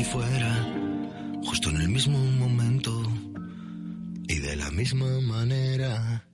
fuera, justo en el mismo momento y de la misma manera.